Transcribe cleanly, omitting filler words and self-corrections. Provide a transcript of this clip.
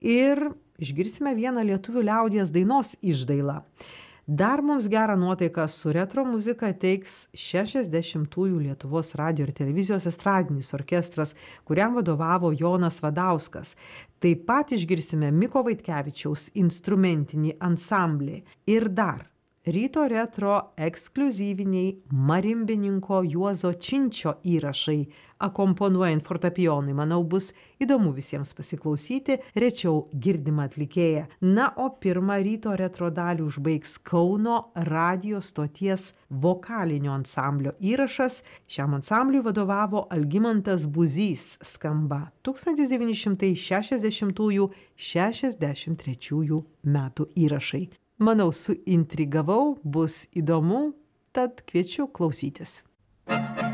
ir išgirsime vieną lietuvių liaudies dainos išdailą. Dar mums gerą nuotaiką su retro muzika teiks 60-ųjų Lietuvos radijo ir televizijos estradinis orkestras, kuriam vadovavo Jonas Vadauskas. Taip pat išgirsime Miko Vaitkevičiaus instrumentinį ansamblį. Ir dar ryto retro ekskliuzyviniai marimbininko Juozo Činčio įrašai, akomponuojant fortepijonui. Manau, bus įdomu visiems pasiklausyti rečiau girdimą atlikėją. Na, o pirmą ryto retro dalį užbaigs Kauno radijo stoties vokalinio ansamblio įrašas. Šiam ansambliui vadovavo Algimantas Buzys, skamba 1960-63 metų įrašai. Manau, suintrigavau, bus įdomu, tad kviečiu klausytis.